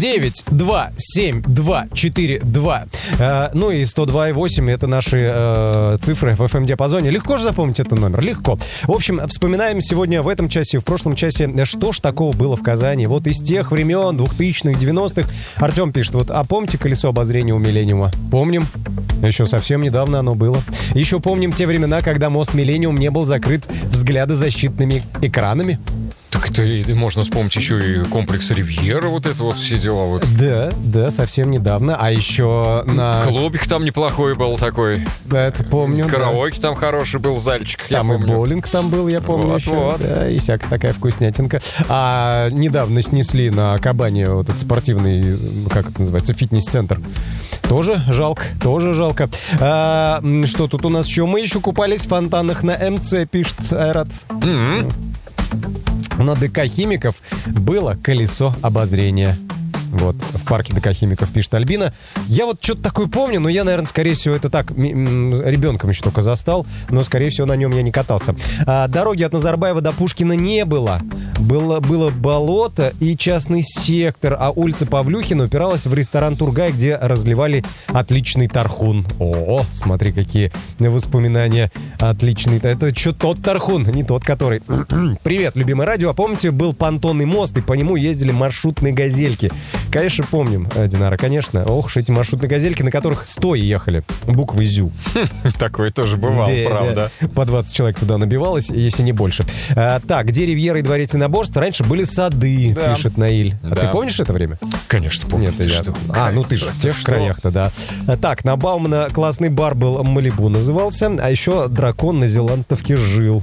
927-242. Ну и 102,8 это наши цифры в FM-диапазоне. Легко же запомнить этот номер? Легко. В общем, вспоминаем сегодня в этом часе, в прошлом часе, что ж такого было в Казани. Вот из тех времен, 2000-х, 90-х. Артем пишет, вот, а помните колесо обозрения у Миллениума? Помним. Еще совсем недавно оно было. Еще помним те времена, когда мост Миллениум не был закрыт взглядозащитными экранами. Так это можно вспомнить еще и комплекс Ривьера, вот это вот все дела. Вот. Да, совсем недавно. А еще на... Клубик там неплохой был такой. Да, это помню. Караоке там хороший был в зальчиках, я помню. Там и боулинг там был, я помню вот, еще. Вот. Да, и всякая такая вкуснятинка. А недавно снесли на Кабане вот этот спортивный, как это называется, фитнес-центр. Тоже жалко. Что тут у нас еще? Мы еще купались в фонтанах на МЦ, пишет Айрат. На ДК «Химиков» было колесо обозрения. Вот, в парке ДК «Химиков», пишет Альбина. Я вот что-то такое помню, но я, наверное, скорее всего, это так, ребенком еще только застал, но, скорее всего, на нем я не катался. Дороги от Назарбаева до Пушкина не было. Было болото и частный сектор, а улица Павлюхина упиралась в ресторан «Тургай», где разливали отличный тархун. О, смотри, какие воспоминания. Отличный. Это что, тот тархун, не тот, который... Привет, любимое радио. А помните, был понтонный мост, и по нему ездили маршрутные газельки? Конечно, помним, Динара, конечно. Ох уж эти маршрутные газельки, на которых стоя ехали. Буквой «Зю». Такое тоже бывало, правда. Да. По 20 человек туда набивалось, если не больше. Так, где Ривьера и Дворец Иноборств, раньше были сады, пишет Наиль. А ты помнишь это время? Конечно, помню. Нет, я... ну ты же в тех краях-то, да. Так, на Баумана классный бар был, «Малибу» назывался, а еще «Дракон» на Зелантовке жил.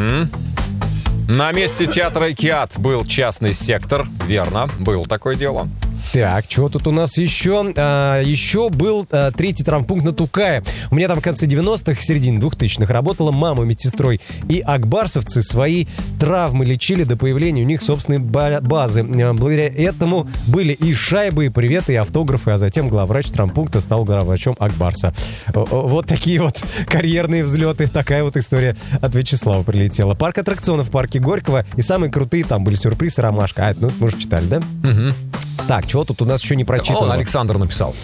На месте театра «Икеат» был частный сектор. Верно, было такое дело. Так, что тут у нас еще? Еще был третий травмпункт на Тукае. У меня там в конце 90-х, середине 2000-х работала мама медсестрой. И акбарсовцы свои травмы лечили до появления у них собственной базы. Благодаря этому были и шайбы, и приветы, и автографы, а затем главврач травмпункта стал главврачом Акбарса. Вот такие вот карьерные взлеты. Такая вот история от Вячеслава прилетела. Парк аттракционов в парке Горького. И самые крутые там были сюрпризы «Ромашка». Ну, мы уже читали, да? Так, чего тут у нас еще не прочитано? Александр написал.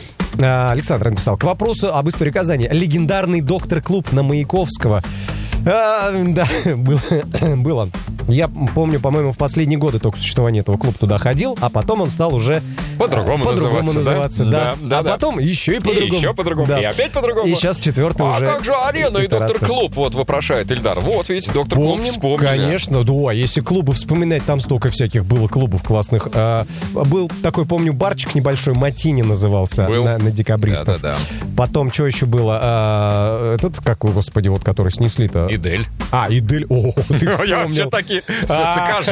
К вопросу об истории Казани. Легендарный доктор-клуб на Маяковского. Да, было. Я помню, по-моему, в последние годы только существования этого клуба туда ходил, а потом он стал уже по-другому называться, да? А потом еще и по-другому. И еще по-другому, да. И опять по-другому. И сейчас четвертый уже. А как же арена и доктор-клуб, вот вопрошает Ильдар. Вот, видите, доктор-клуб вспомнили. Конечно, да. Если клубы вспоминать, там столько всяких было клубов классных. Был такой, помню, барчик небольшой, Матини назывался, на Декабристов. Да. Потом, что еще было? Этот, какой, господи, вот который снесли-то? Идель. Идель. О, ты вспомнил. Я вообще такие... ЦКЖ.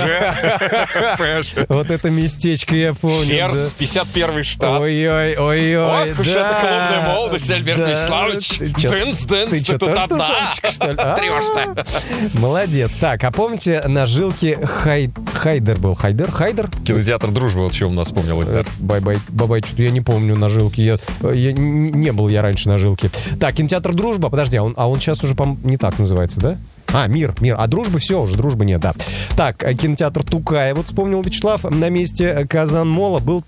Вот это местечко я помню. Херс, 51-й штат. Ой-ой. Ох уж это клубная молодость, Альберт Вячеславович. Дэнс, ты тут одна. Трешься. Молодец. Так, а помните, на жилке Хайдер был? Хайдер? Кинотеатр «Дружба», вот что у нас вспомнил. Бай-бай, что-то я не помню на жилке. Не был я раньше на жилке. Так, кинотеатр «Дружба», подожди, он сейчас уже, по-моему, не так называется, да? Мир. А дружбы все, уже дружбы нет, да. Так, кинотеатр Тукая, вот вспомнил Вячеслав, на месте Казанмола был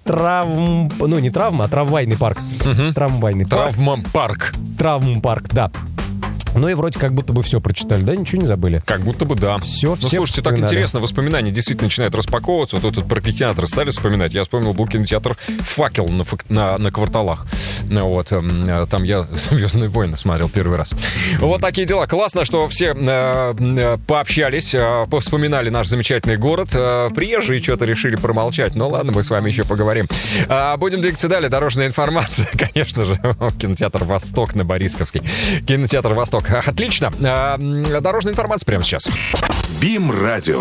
трамвайный парк. Трамвайный парк. Травмпарк, да. Ну и вроде как будто бы все прочитали, да? Ничего не забыли? Как будто бы да. Все слушайте, так интересно, воспоминания действительно начинают распаковываться. Вот тут про кинотеатр стали вспоминать. Я вспомнил, был кинотеатр «Факел» на Кварталах. Вот, там я «Звездные войны» смотрел первый раз. Вот такие дела. Классно, что все пообщались, повспоминали наш замечательный город. Приезжие что-то решили промолчать. Ну ладно, мы с вами еще поговорим. Будем двигаться далее. Дорожная информация, конечно же. Кинотеатр «Восток» на Борисковской. Кинотеатр «Восток». Отлично. Дорожная информация прямо сейчас. БИМ-радио.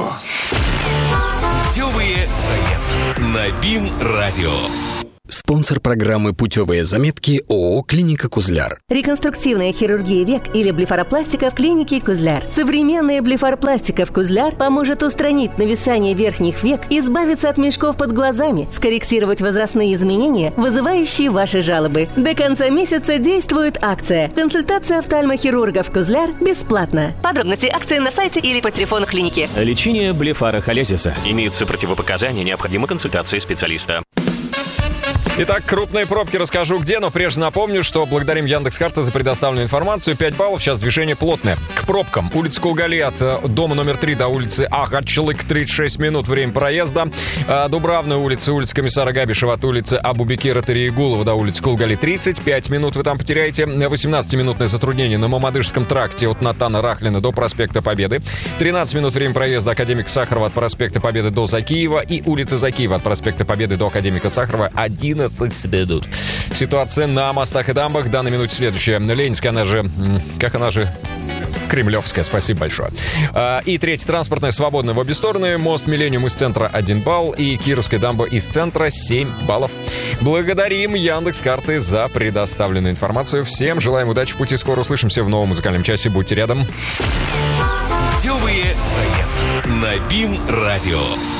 Путевые заметки на БИМ-радио. Спонсор программы «Путевые заметки» ООО «Клиника Кузляр». Реконструктивная хирургия век или блефаропластика в клинике Кузляр. Современная блефаропластика в Кузляр поможет устранить нависание верхних век, избавиться от мешков под глазами, скорректировать возрастные изменения, вызывающие ваши жалобы. До конца месяца действует акция. Консультация офтальмохирургов Кузляр бесплатно. Подробности акции на сайте или по телефону клиники. Лечение блефарохолезиса. Имеются противопоказания, необходима консультация специалиста. Итак, крупные пробки расскажу где, но прежде напомню, что благодарим Яндекс.Карты за предоставленную информацию. 5 баллов, сейчас движение плотное. К пробкам. Улица Кулгали от дома номер 3 до улицы Ахатчылык 36 минут время проезда. Дубравная улица, улица Комиссара Габишева от улицы Абубекира Тариегулова до улицы Кулгали 35 минут вы там потеряете. 18-минутное затруднение на Мамадышском тракте от Натана Рахлина до проспекта Победы. 13 минут время проезда Академика Сахарова от проспекта Победы до Закиева и улицы Закиева от проспекта Победы до Академика Сахарова 11 минут. Ситуация на мостах и дамбах. В данной минуте следующая. Ленинская, она же... Как она же... Кремлевская, спасибо большое. И третья транспортная, свободная в обе стороны. Мост Миллениум из центра 1 балл. И Кировская дамба из центра 7 баллов. Благодарим Яндекс.Карты за предоставленную информацию. Всем желаем удачи в пути. Скоро услышимся в новом музыкальном часе. Будьте рядом. Путевые заметки на БИМ-радио.